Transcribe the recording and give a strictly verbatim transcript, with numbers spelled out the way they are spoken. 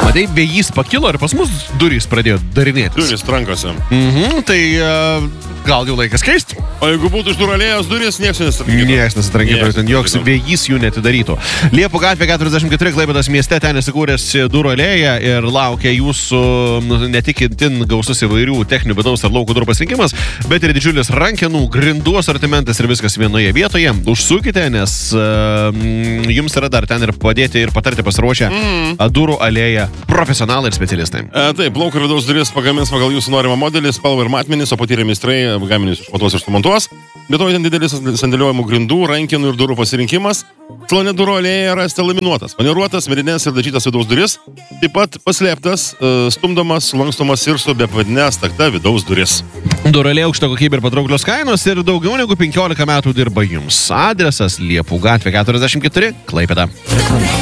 Matai, vėjys pakilo ir pas mus durys pradėjo darinėtis. Durys trankose. Mhm, tai uh, gal jau laikas keisti? O jeigu būtų iš durų alėjos durys, niekas nesitrankytų. Niekas nesitrankytų, ten joks vėjys jų netidarytų. Liepų gatvė keturiasdešimt keturi, Klaipėdos mieste, ten įsikūręs durų alėja ir laukia jūsų ne tik itin gausus įvairių techninių vidaus ar lauko durų pasirinkimas, bet ir didžiulis rankenų, grindų asortimentas ir viskas vienoje vietoje. Užsukite, nes uh, jums yra dar ten ir padėti ir patarti pasiruošę mm. durų alėją profesionalai ir specialistai. E, taip, lauko ir vidaus duris pagamins pagal jūsų norimą modelį, spalvą ir matmenis, o patyrę meistrai gaminius išmatuos ir sumontuos. Be to, ten didelis sandėliojimų grindų, rankenų ir durų pasirinkimas. Salone durų alėja rasite laminuotas, maniruotas, medinės ir dažytas vidaus duris. Taip pat paslėptas, stumdomas, lankstomas ir su bepavadinė stakta vidaus duris. Durų alėja aukšta kokybė ir patrauklios kainos ir daugiau negu penkiolika metų dirba jums. Adresas Liepų gatvė keturiasdešimt keturi, Klaipėda.